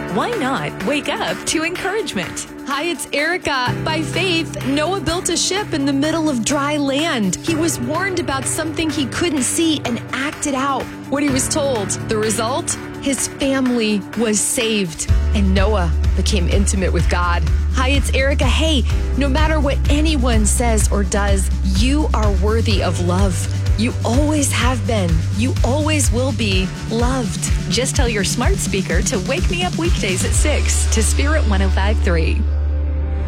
Why not wake up to encouragement? Hi, it's Erica. By faith, Noah built a ship in the middle of dry land. He was warned about something he couldn't see and acted out what he was told. The result? His family was saved, and Noah became intimate with God. Hi, it's Erica. Hey, no matter what anyone says or does, you are worthy of love. You always have been. You always will be loved. Just tell your smart speaker to wake me up weekdays at 6 to Spirit 105.3.